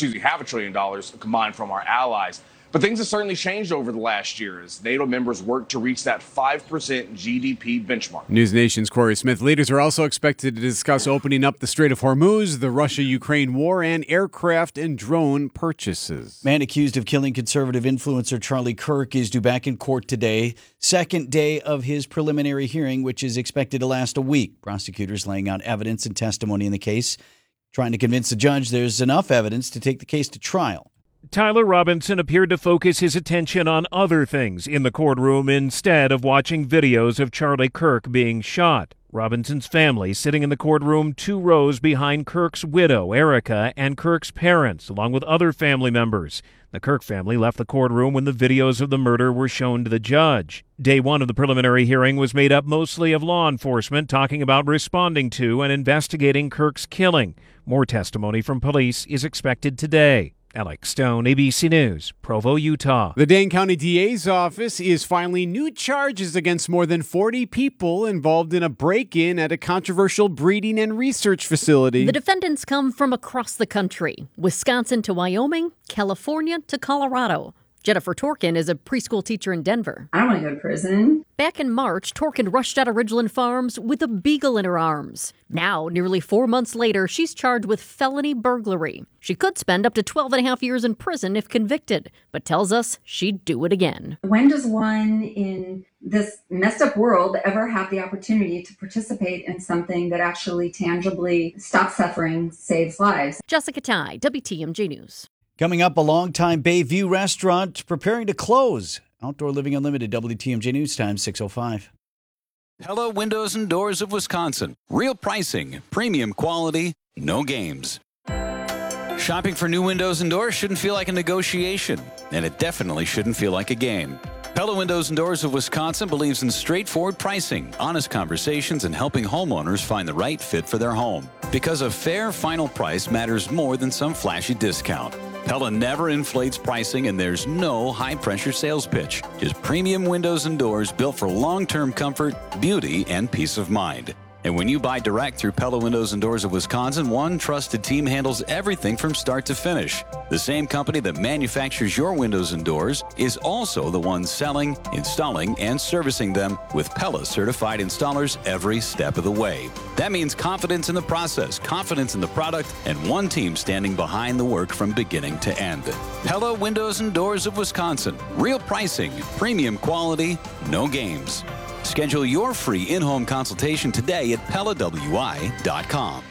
half $1 trillion combined from our allies. But things have certainly changed over the last year as NATO members work to reach that 5% GDP benchmark. News Nation's Corey Smith. Leaders are also expected to discuss opening up the Strait of Hormuz, the Russia-Ukraine war, and aircraft and drone purchases. Man accused of killing conservative influencer Charlie Kirk is due back in court today. Second day of his preliminary hearing, which is expected to last a week. Prosecutors laying out evidence and testimony in the case, trying to convince the judge there's enough evidence to take the case to trial. Tyler Robinson appeared to focus his attention on other things in the courtroom instead of watching videos of Charlie Kirk being shot. Robinson's family sitting in the courtroom 2 rows behind Kirk's widow, Erica, and Kirk's parents, along with other family members. The Kirk family left the courtroom when the videos of the murder were shown to the judge. Day 1 of the preliminary hearing was made up mostly of law enforcement talking about responding to and investigating Kirk's killing. More testimony from police is expected today. Alex Stone, ABC News, Provo, Utah. The Dane County DA's office is filing new charges against more than 40 people involved in a break-in at a controversial breeding and research facility. The defendants come from across the country, Wisconsin to Wyoming, California to Colorado. Jennifer Torkin is a preschool teacher in Denver. I don't want to go to prison. Back in March, Torkin rushed out of Ridgeland Farms with a beagle in her arms. Now, nearly 4 months later, she's charged with felony burglary. She could spend up to 12 and a half years in prison if convicted, but tells us she'd do it again. When does one in this messed up world ever have the opportunity to participate in something that actually tangibly stops suffering, saves lives? Jessica Ty, WTMJ News. Coming up, a longtime Bayview restaurant preparing to close. Outdoor Living Unlimited, WTMJ News Time, 6:05. Pella Windows and Doors of Wisconsin. Real pricing, premium quality, no games. Shopping for new windows and doors shouldn't feel like a negotiation, and it definitely shouldn't feel like a game. Pella Windows and Doors of Wisconsin believes in straightforward pricing, honest conversations, and helping homeowners find the right fit for their home. Because a fair final price matters more than some flashy discount. Pella never inflates pricing, and there's no high-pressure sales pitch. Just premium windows and doors built for long-term comfort, beauty, and peace of mind. And when you buy direct through Pella Windows and Doors of Wisconsin, one trusted team handles everything from start to finish. The same company that manufactures your windows and doors is also the one selling, installing, and servicing them with Pella certified installers every step of the way. That means confidence in the process, confidence in the product, and one team standing behind the work from beginning to end. Pella Windows and Doors of Wisconsin. Real pricing, premium quality, no games. Schedule your free in-home consultation today at PellaWI.com.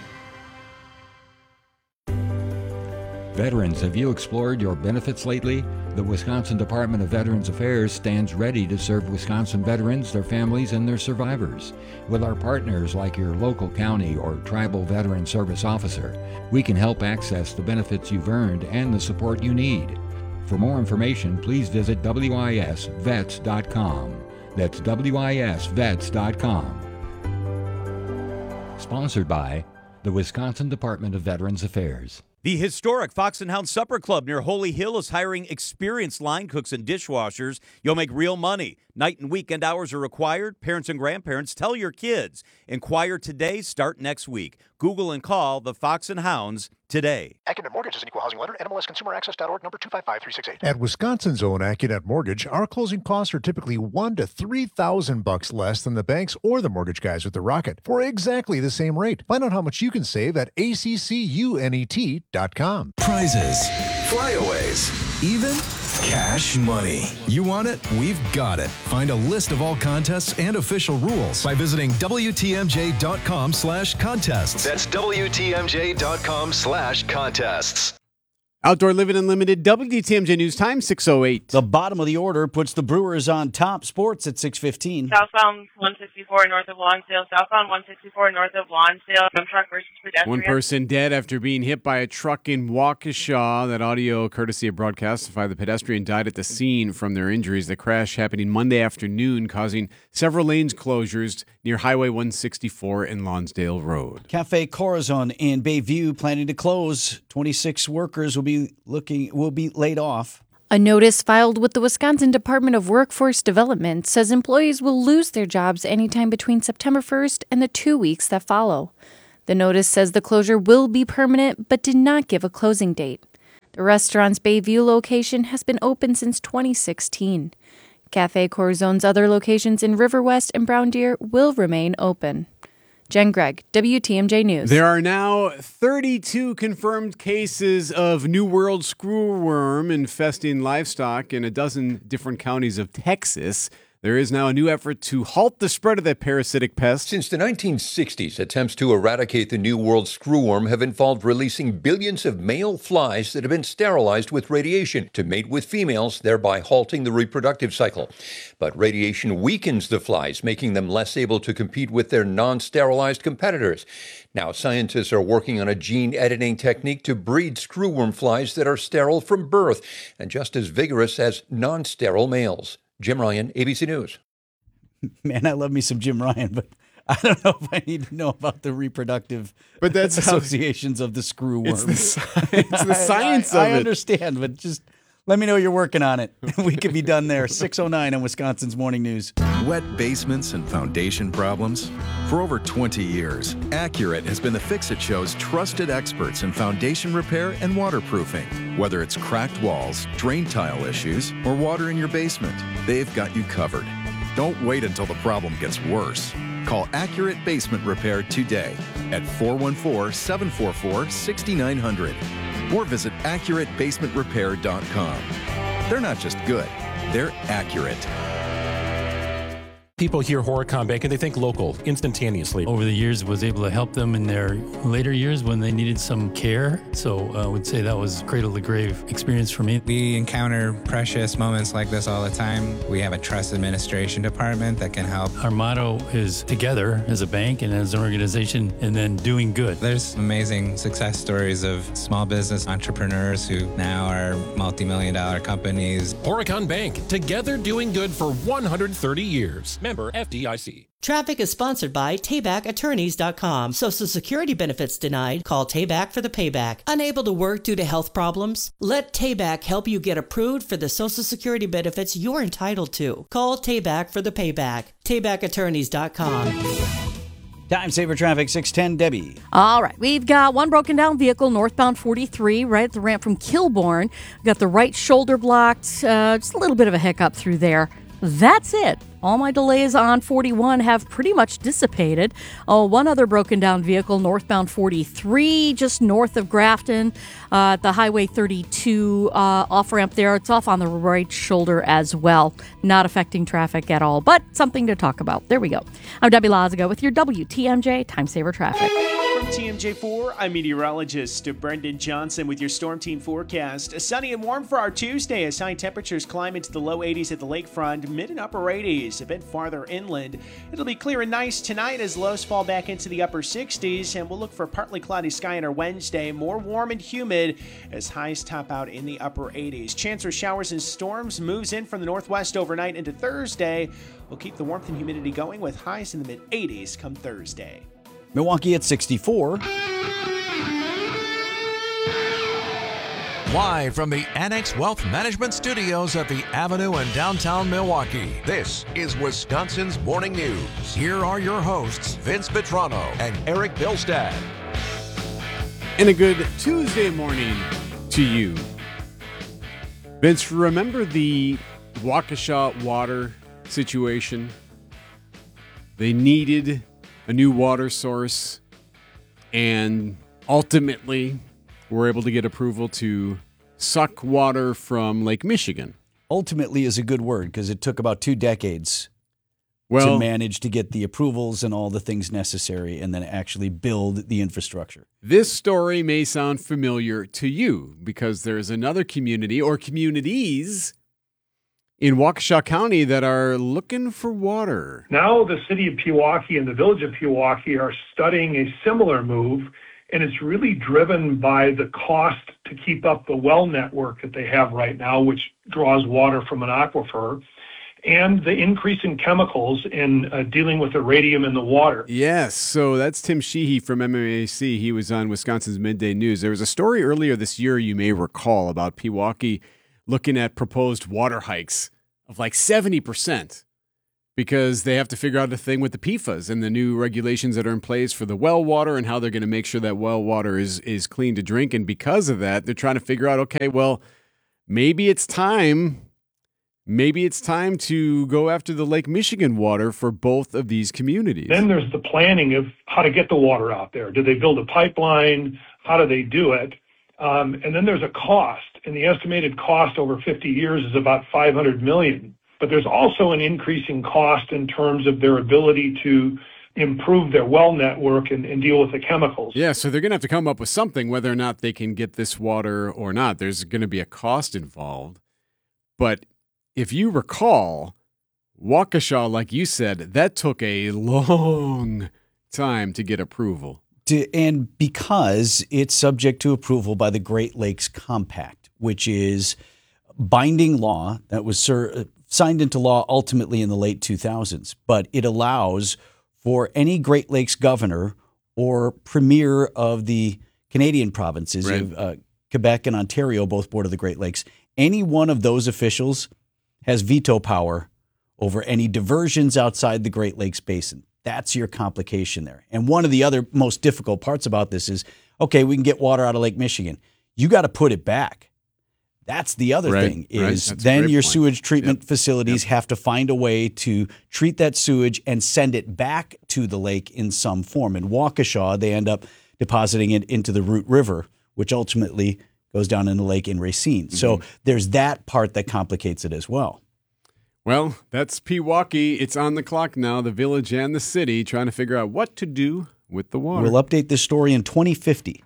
Veterans, have you explored your benefits lately? The Wisconsin Department of Veterans Affairs stands ready to serve Wisconsin veterans, their families, and their survivors. With our partners like your local county or tribal veteran service officer, we can help access the benefits you've earned and the support you need. For more information, please visit WISvets.com. That's WISvets.com. Sponsored by the Wisconsin Department of Veterans Affairs. The historic Fox and Hound Supper Club near Holy Hill is hiring experienced line cooks and dishwashers. You'll make real money. Night and weekend hours are required. Parents and grandparents, tell your kids. Inquire today, start next week. Google and call the Fox and Hounds today. AccuNet Mortgage is an equal housing lender. NMLSConsumerAccess.org, number 255368. At Wisconsin's own AccuNet Mortgage, our closing costs are typically $1,000 to $3,000 less than the banks or the mortgage guys with the Rocket for exactly the same rate. Find out how much you can save at ACCUNET.com. Prizes, flyaways, even cash money. You want it? We've got it. Find a list of all contests and official rules by visiting WTMJ.com/contests. That's WTMJ.com/contests. Outdoor Living Unlimited, WTMJ News Time, 6:08. The bottom of the order puts the Brewers on top. Sports at 6:15. Southbound 164 north of Lonsdale. Southbound 164 north of Lonsdale. Truck versus pedestrian. One person dead after being hit by a truck in Waukesha. That audio, courtesy of Broadcastify. The pedestrian died at the scene from their injuries. The crash happening Monday afternoon, causing several lanes closures near Highway 164 and Lonsdale Road. Cafe Corazon in Bayview planning to close. 26 workers will be laid off. A notice filed with the Wisconsin Department of Workforce Development says employees will lose their jobs anytime between September 1st and the 2 weeks that follow. The notice says the closure will be permanent but did not give a closing date. The restaurant's Bayview location has been open since 2016. Cafe Corzone's other locations in River West and Brown Deer will remain open. Jen Gregg, WTMJ News. There are now 32 confirmed cases of New World screwworm infesting livestock in a dozen different counties of Texas. There is now a new effort to halt the spread of that parasitic pest. Since the 1960s, attempts to eradicate the New World screwworm have involved releasing billions of male flies that have been sterilized with radiation to mate with females, thereby halting the reproductive cycle. But radiation weakens the flies, making them less able to compete with their non-sterilized competitors. Now, scientists are working on a gene editing technique to breed screwworm flies that are sterile from birth and just as vigorous as non-sterile males. Jim Ryan, ABC News. Man, I love me some Jim Ryan, but I don't know if I need to know about the reproductive associations of the screwworm. It's the science of it. I understand, but just let me know you're working on it. We could be done there. 6:09 on Wisconsin's Morning News. Wet basements and foundation problems? For over 20 years, Accurate has been the Fix-It Show's trusted experts in foundation repair and waterproofing. Whether it's cracked walls, drain tile issues, or water in your basement, they've got you covered. Don't wait until the problem gets worse. Call Accurate Basement Repair today at 414-744-6900 or visit AccurateBasementRepair.com. They're not just good, they're accurate. People hear Horicon Bank and they think local instantaneously. Over the years, was able to help them in their later years when they needed some care. So I would say that was cradle to grave experience for me. We encounter precious moments like this all the time. We have a trust administration department that can help. Our motto is together as a bank and as an organization, and then doing good. There's amazing success stories of small business entrepreneurs who now are multi-million-dollar companies. Horicon Bank, together doing good for 130 years. Member FDIC. Traffic is sponsored by TaybackAttorneys.com. Social Security benefits denied? Call Tayback for the payback. Unable to work due to health problems? Let Tayback help you get approved for the Social Security benefits you're entitled to. Call Tayback for the payback. TaybackAttorneys.com. Time saver traffic, 6:10, Debbie. All right, we've got one broken down vehicle northbound 43 right at the ramp from Kilbourne. We've got the right shoulder blocked, just a little bit of a hiccup through there. That's it. All my delays on 41 have pretty much dissipated. Oh, one other broken down vehicle, northbound 43, just north of Grafton, at the Highway 32 off-ramp there. It's off on the right shoulder as well. Not affecting traffic at all, but something to talk about. There we go. I'm Debbie Lazago with your WTMJ Time Saver Traffic. From TMJ4, I'm meteorologist Brendan Johnson with your Storm Team forecast. Sunny and warm for our Tuesday as high temperatures climb into the low 80s at the lakefront, mid and upper 80s a bit farther inland. It'll be clear and nice tonight as lows fall back into the upper 60s, and we'll look for partly cloudy sky on our Wednesday, more warm and humid as highs top out in the upper 80s. Chance for showers and storms moves in from the northwest overnight into Thursday. We'll keep the warmth and humidity going with highs in the mid 80s come Thursday. Milwaukee at 64. Live from the Annex Wealth Management Studios at the Avenue in downtown Milwaukee, this is Wisconsin's Morning News. Here are your hosts, Vince Vitrano and Eric Bilstad. And a good Tuesday morning to you. Vince, remember the Waukesha water situation? They needed a new water source and ultimately were able to get approval to suck water from Lake Michigan. Ultimately is a good word because it took about 2 decades to manage to get the approvals and all the things necessary and then actually build the infrastructure. This story may sound familiar to you because there's another community or communities in Waukesha County that are looking for water. Now the city of Pewaukee and the village of Pewaukee are studying a similar move, and it's really driven by the cost to keep up the well network that they have right now, which draws water from an aquifer, and the increase in chemicals in dealing with the radium in the water. Yes, so that's Tim Sheehy from MMAC. He was on Wisconsin's Midday News. There was a story earlier this year, you may recall, about Pewaukee looking at proposed water hikes of like 70% because they have to figure out a thing with the PFAS and the new regulations that are in place for the well water and how they're going to make sure that well water is clean to drink. And because of that, they're trying to figure out, okay, well, maybe it's time to go after the Lake Michigan water for both of these communities. Then there's the planning of how to get the water out there. Do they build a pipeline? How do they do it? And then there's a cost, and the estimated cost over 50 years is about $500 million. But there's also an increasing cost in terms of their ability to improve their well network and deal with the chemicals. Yeah, so they're going to have to come up with something, whether or not they can get this water or not. There's going to be a cost involved. But if you recall, Waukesha, like you said, that took a long time to get approval. And because it's subject to approval by the Great Lakes Compact, which is binding law that was signed into law ultimately in the late 2000s, but it allows for any Great Lakes governor or premier of the Canadian provinces, right, of Quebec and Ontario, both border the Great Lakes, any one of those officials has veto power over any diversions outside the Great Lakes Basin. That's your complication there. And one of the other most difficult parts about this is, okay, we can get water out of Lake Michigan. You got to put it back. That's the other thing is then your sewage treatment facilities have to find a way to treat that sewage and send it back to the lake in some form. In Waukesha, they end up depositing it into the Root River, which ultimately goes down in the lake in Racine. Mm-hmm. So there's that part that complicates it as well. Well, that's Pewaukee. It's on the clock now, the village and the city, trying to figure out what to do with the water. We'll update this story in 2050.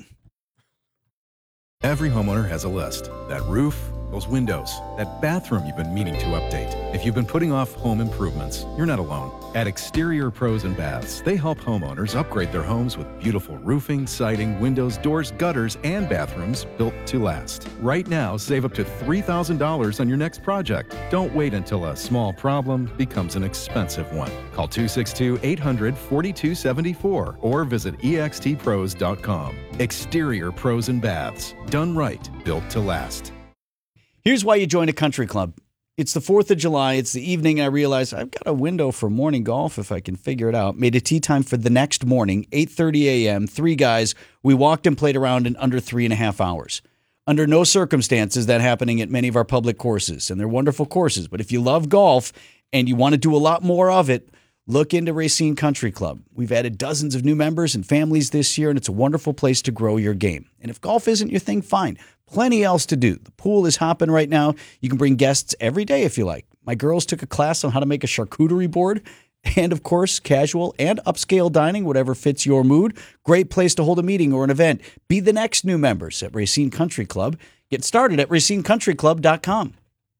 Every homeowner has a list. That roof, those windows, that bathroom you've been meaning to update. If you've been putting off home improvements, you're not alone. At Exterior Pros and Baths, they help homeowners upgrade their homes with beautiful roofing, siding, windows, doors, gutters, and bathrooms built to last. Right now, save up to $3,000 on your next project. Don't wait until a small problem becomes an expensive one. Call 262-800-4274 or visit extpros.com. Exterior Pros and Baths. Done right, built to last. Here's why you join a country club. It's the 4th of July. It's the evening. I realize I've got a window for morning golf if I can figure it out. Made a tee time for the next morning, 8:30 a.m. 3 guys. We walked and played around in under 3.5 hours. Under no circumstances is that happening at many of our public courses, and they're wonderful courses. But if you love golf and you want to do a lot more of it, look into Racine Country Club. We've added dozens of new members and families this year, and it's a wonderful place to grow your game. And if golf isn't your thing, fine. Plenty else to do. The pool is hopping right now. You can bring guests every day if you like. My girls took a class on how to make a charcuterie board. And, of course, casual and upscale dining, whatever fits your mood. Great place to hold a meeting or an event. Be the next new members at Racine Country Club. Get started at racinecountryclub.com.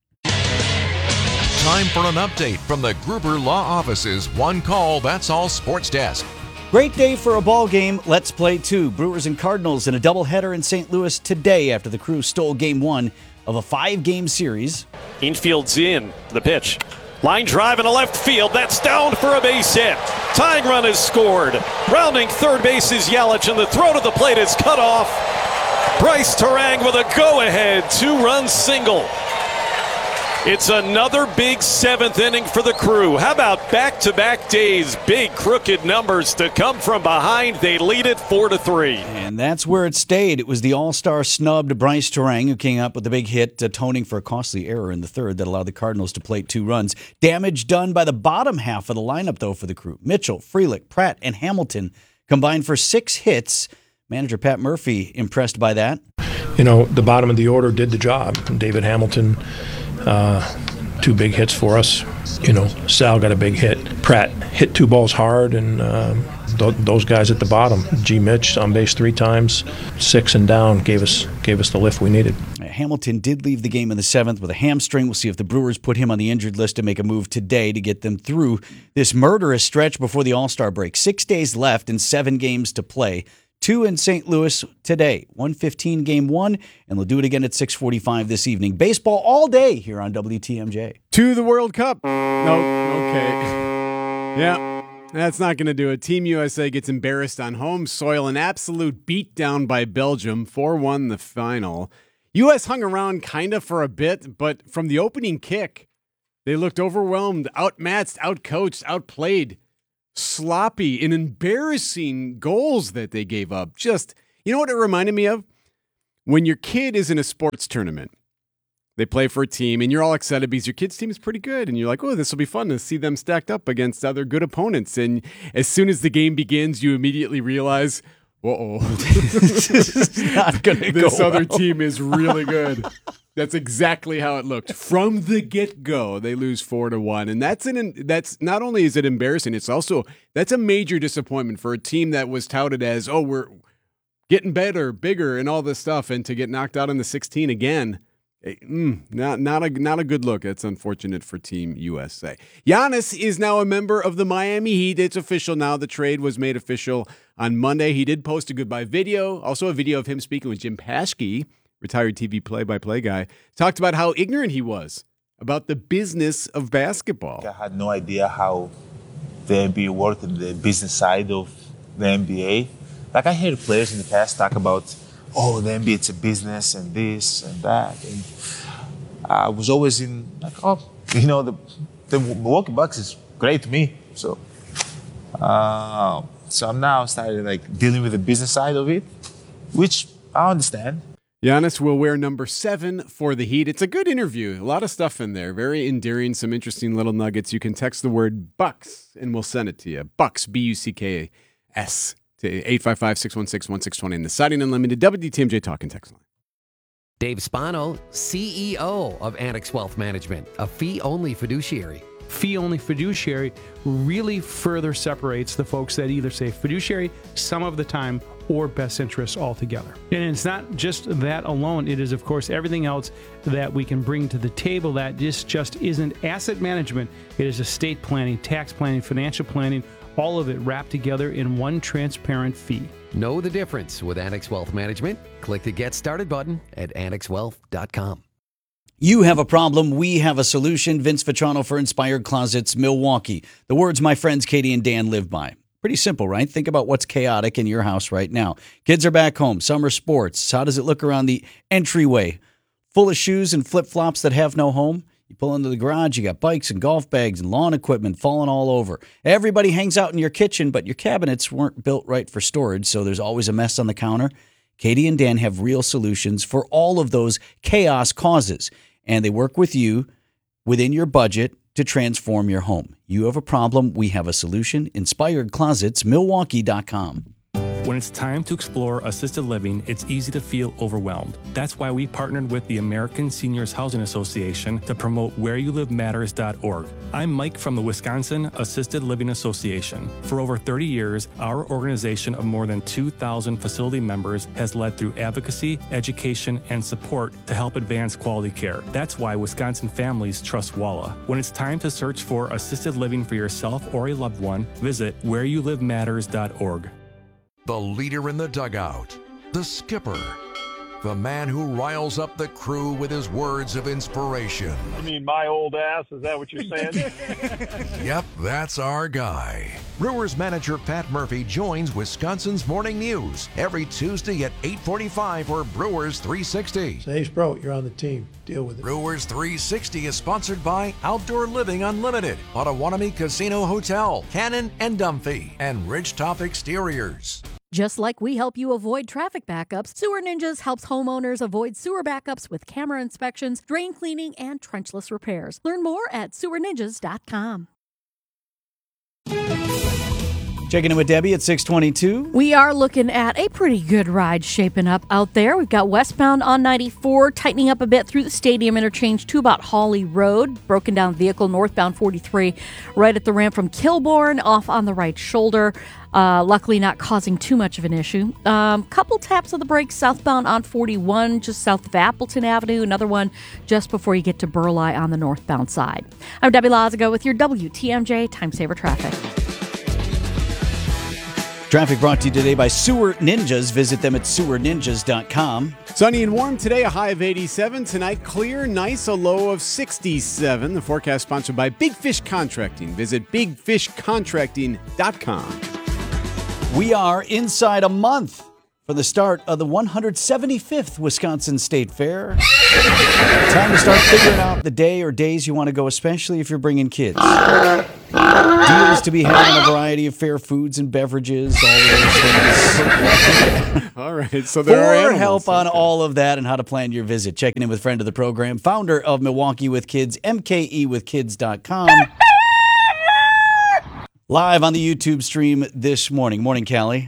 Time for an update from the Gruber Law Office's One Call, That's All Sports Desk. Great day for a ball game. Let's play 2. Brewers and Cardinals in a doubleheader in St. Louis today after the Crew stole Game 1 of a 5-game series. Infield's in. The pitch. Line drive in the left field. That's down for a base hit. Tying run is scored. Rounding third base is Yelich, and the throw to the plate is cut off. Bryce Terang with a go-ahead 2-run single. It's another big 7th inning for the Crew. How about back-to-back days? Big crooked numbers to come from behind. They lead it 4-3. And that's where it stayed. It was the all-star snubbed Bryce Terang who came up with the big hit, atoning for a costly error in the third that allowed the Cardinals to plate 2 runs. Damage done by the bottom half of the lineup, though, for the Crew. Mitchell, Frelick, Pratt, and Hamilton combined for 6 hits. Manager Pat Murphy impressed by that. You know, the bottom of the order did the job. David Hamilton, 2 big hits for us. You know, Sal got a big hit. Pratt hit 2 balls hard, and those guys at the bottom. G. Mitch on base 3 times, 6 and down, gave us the lift we needed. Hamilton did leave the game in the 7th with a hamstring. We'll see if the Brewers put him on the injured list to make a move today to get them through this murderous stretch before the All-Star break. 6 days left and 7 games to play. 2 in St. Louis today, 1:15 Game 1, and they'll do it again at 6:45 this evening. Baseball all day here on WTMJ. To the World Cup. No, okay. Yeah, that's not going to do it. Team USA gets embarrassed on home soil. An absolute beatdown by Belgium, 4-1 the final. U.S. hung around kind of for a bit, but from the opening kick, They looked overwhelmed, outmatched, outcoached, outplayed, sloppy, and embarrassing goals that they gave up. Just, you know what it reminded me of? When your kid is in a sports tournament, they play for a team, and you're all excited because your kid's team is pretty good, and you're like, oh, this will be fun to see them stacked up against other good opponents. And as soon as the game begins, you immediately realize, this is not going to go this other well. team is really good. That's exactly how it looked from the get-go. They lose 4-1, and that's not only is it embarrassing, it's also that's a major disappointment for a team that was touted as, oh, we're getting better, bigger, and all this stuff, and to get knocked out in the 16 again. Not a good look. It's unfortunate for Team USA. Giannis is now a member of the Miami Heat. It's official now. The trade was made official on Monday. He did post a goodbye video, also a video of him speaking with Jim Paschke, retired TV play-by-play guy. Talked about how ignorant he was about the business of basketball. I had no idea how the NBA worked and the business side of the NBA. Like, I heard players in the past talk about, oh, the NBA, it's a business and this and that. And I was always in, like, oh, you know, the Milwaukee Bucks is great to me. So I'm now started, like, dealing with the business side of it, which I understand. Giannis will wear number 7 for the Heat. It's a good interview. A lot of stuff in there. Very endearing, some interesting little nuggets. You can text the word Bucks, and we'll send it to you. Bucks, B-U-C-K-S. 855-616-1620 in the Siding Unlimited WTMJ Talking Text line. Dave Spano, CEO of Annex Wealth Management, a fee-only fiduciary. Fee-only fiduciary really further separates the folks that either say fiduciary some of the time or best interests altogether. And it's not just that alone. It is, of course, everything else that we can bring to the table that just isn't asset management. It is estate planning, tax planning, financial planning, all of it wrapped together in one transparent fee. Know the difference with Annex Wealth Management? Click the Get Started button at annexwealth.com. You have a problem, we have a solution. Vince Vitrano for Inspired Closets, Milwaukee. The words my friends Katie and Dan live by. Pretty simple, right? Think about what's chaotic in your house right now. Kids are back home, summer sports. How does it look around the entryway? Full of shoes and flip-flops that have no home? You pull into the garage, you got bikes and golf bags and lawn equipment falling all over. Everybody hangs out in your kitchen, but your cabinets weren't built right for storage, so there's always a mess on the counter. Katie and Dan have real solutions for all of those chaos causes, and they work with you within your budget to transform your home. You have a problem, we have a solution. InspiredClosetsMilwaukee.com. When it's time to explore assisted living, it's easy to feel overwhelmed. That's why we partnered with the American Seniors Housing Association to promote whereyouLiveMatters.org. I'm Mike from the Wisconsin Assisted Living Association. For over 30 years, our organization of more than 2,000 facility members has led through advocacy, education, and support to help advance quality care. That's why Wisconsin families trust WALA. When it's time to search for assisted living for yourself or a loved one, visit whereyouLiveMatters.org. The leader in the dugout, the skipper, the man who riles up the crew with his words of inspiration. You mean my old ass? Is that what you're saying? Yep, that's our guy. Brewers manager Pat Murphy joins Wisconsin's Morning News every Tuesday at 8:45 for Brewers 360. Say, hey, Spro, you're on the team. Deal with it. Brewers 360 is sponsored by Outdoor Living Unlimited, Potawatomi Casino Hotel, Cannon and Dumphy, and Ridgetop Exteriors. Just like we help you avoid traffic backups, Sewer Ninjas helps homeowners avoid sewer backups with camera inspections, drain cleaning, and trenchless repairs. Learn more at sewerninjas.com. Checking in with Debbie at 622. We are looking at a pretty good ride shaping up out there. We've got westbound on 94, tightening up a bit through the stadium interchange to about Hawley Road. Broken down vehicle northbound 43, right at the ramp from Kilbourne, off on the right shoulder. Luckily not causing too much of an issue. Couple taps of the brakes southbound on 41, just south of Appleton Avenue. Another one just before you get to Burleigh on the northbound side. I'm Debbie Lazago with your WTMJ Time Saver Traffic. Traffic brought to you today by Sewer Ninjas. Visit them at sewerninjas.com. Sunny and warm today, a high of 87. Tonight, clear, nice, a low of 67. The forecast sponsored by Big Fish Contracting. Visit bigfishcontracting.com. We are inside a month for the start of the 175th Wisconsin State Fair. Time to start figuring out the day or days you want to go, especially if you're bringing kids. Deals to be had on a variety of fair foods and beverages, all of those things. All right, so there are For animals. help on all of that and how to plan your visit, checking in with friend of the program, founder of Milwaukee with Kids, mkewithkids.com. Live on the YouTube stream this morning. Morning, Callie.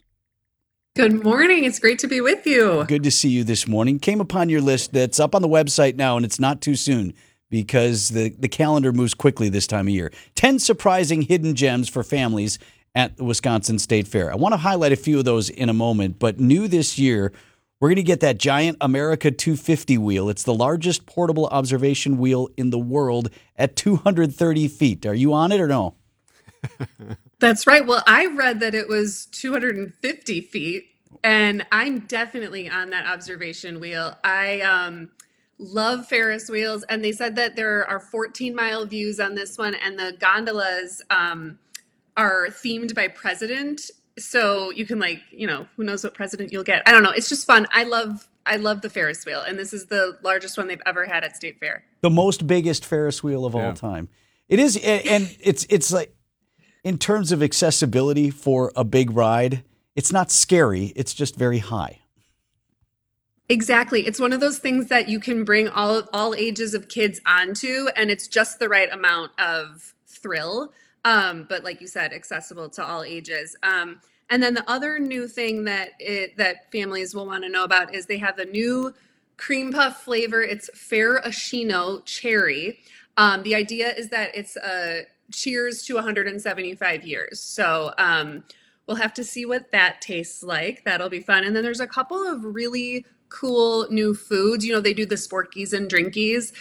Good morning. It's great to be with you. Good to see you this morning. Came upon your list that's up on the website now, and it's not too soon because the calendar moves quickly this time of year. 10 surprising hidden gems for families at the Wisconsin State Fair. I want to highlight a few of those in a moment, but new this year, we're going to get that giant America 250 wheel. It's the largest portable observation wheel in the world at 230 feet. Are you on it or no? That's right. Well, I read that it was 250 feet, and I'm definitely on that observation wheel. I love Ferris wheels, and they said that there are 14-mile views on this one, and the gondolas are themed by president. So you can, like, you know, who knows what president you'll get. I don't know. It's just fun. I love the Ferris wheel, and this is the largest one they've ever had at State Fair. The most biggest Ferris wheel of all time. It is, and it's like, in terms of accessibility for a big ride, it's not scary. It's just very high. Exactly. It's one of those things that you can bring all ages of kids onto, and it's just the right amount of thrill. But like you said, accessible to all ages. And then the other new thing that families will want to know about is they have the new cream puff flavor. It's Ferragamo cherry. The idea is that it's a cheers to 175 years. So we'll have to see what that tastes like. That'll be fun. And then there's a couple of really cool new foods. You know, they do the sporkies and drinkies.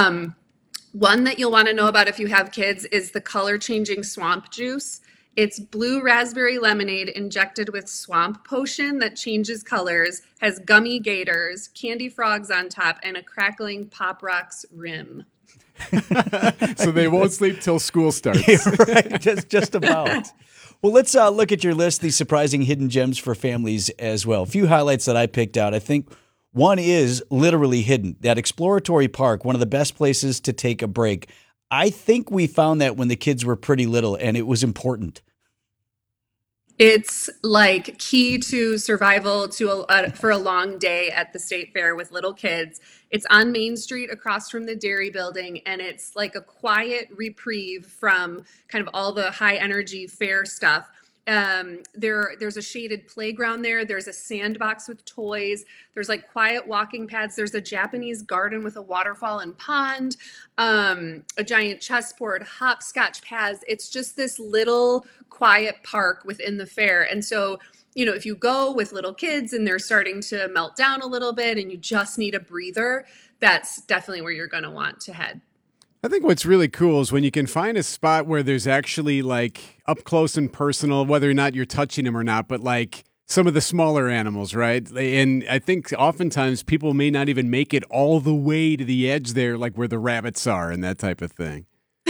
One that you'll want to know about if you have kids is the color-changing swamp juice. It's blue raspberry lemonade injected with swamp potion that changes colors, has gummy gators, candy frogs on top, and a crackling Pop Rocks rim. So they won't sleep till school starts. Right, just about. Well, let's look at your list, these surprising hidden gems for families as well. A few highlights that I picked out. I think one is literally hidden. That exploratory park, one of the best places to take a break. I think we found that when the kids were pretty little, and it was important. It's like key to survival for a long day at the State Fair with little kids. It's on Main Street across from the Dairy Building, and it's like a quiet reprieve from kind of all the high energy fair stuff. There's a shaded playground there. There's a sandbox with toys. There's like quiet walking paths. There's a Japanese garden with a waterfall and pond, a giant chessboard, hopscotch paths. It's just this little quiet park within the fair. And so, you know, if you go with little kids and they're starting to melt down a little bit and you just need a breather, that's definitely where you're going to want to head. I think what's really cool is when you can find a spot where there's actually like up close and personal, whether or not you're touching them or not, but like some of the smaller animals, right? And I think oftentimes people may not even make it all the way to the edge there, like where the rabbits are and that type of thing.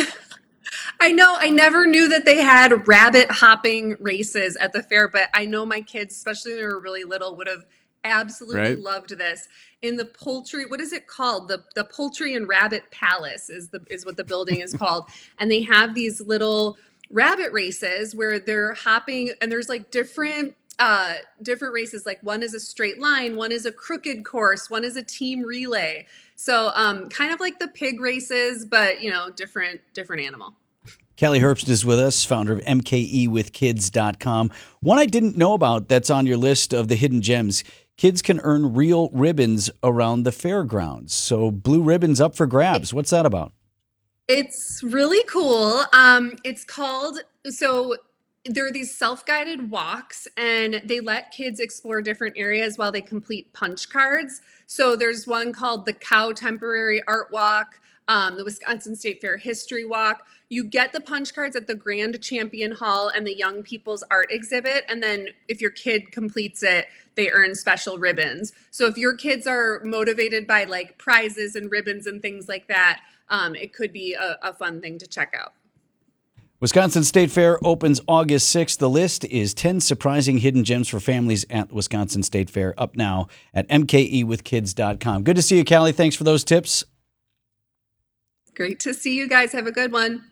I know. I never knew that they had rabbit hopping races at the fair, but I know my kids, especially when they were really little, would have absolutely loved this. In the poultry, what is it called? The Poultry and Rabbit Palace is what the building is called. And they have these little rabbit races where they're hopping, and there's like different races. Like one is a straight line, one is a crooked course, one is a team relay. So kind of like the pig races, but you know, different animal. Callie Herbst is with us, founder of mkewithkids.com. One I didn't know about that's on your list of the hidden gems. Kids can earn real ribbons around the fairgrounds. So blue ribbons up for grabs. What's that about? It's really cool. It's called, so there are these self-guided walks, and they let kids explore different areas while they complete punch cards. So there's one called the Cow Temporary Art Walk, the Wisconsin State Fair History Walk. You get the punch cards at the Grand Champion Hall and the Young People's Art Exhibit. And then if your kid completes it, they earn special ribbons. So if your kids are motivated by like prizes and ribbons and things like that, it could be a fun thing to check out. Wisconsin State Fair opens August 6th. The list is 10 surprising hidden gems for families at Wisconsin State Fair, up now at mkewithkids.com. Good to see you, Callie. Thanks for those tips. Great to see you guys. Have a good one.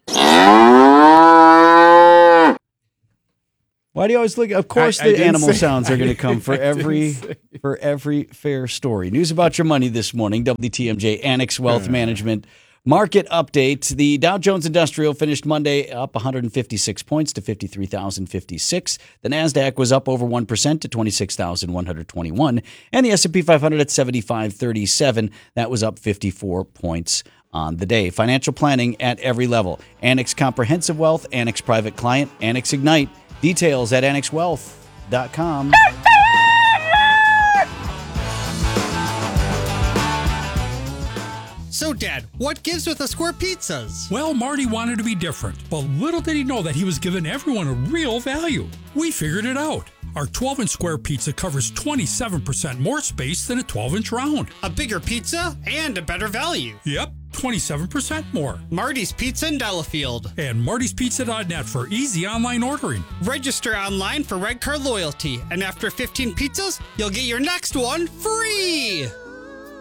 Why do you always look? Of course, the animal sounds are going to come for every fair story. News about your money this morning. WTMJ Annex Wealth Management market update. The Dow Jones Industrial finished Monday up 156 points to 53,056. The Nasdaq was up over 1% to 26,121, and the S&P 500 at 7537. That was up 54 points on the day. Financial planning at every level. Annex Comprehensive Wealth, Annex Private Client, Annex Ignite. Details at annexwealth.com. So, Dad, what gives with the square pizzas? Well, Marty wanted to be different, but little did he know that he was giving everyone a real value. We figured it out. Our 12-inch square pizza covers 27% more space than a 12-inch round. A bigger pizza and a better value. Yep, 27% more. Marty's Pizza in Delafield. And martyspizza.net for easy online ordering. Register online for Red Card Loyalty, and after 15 pizzas, you'll get your next one free.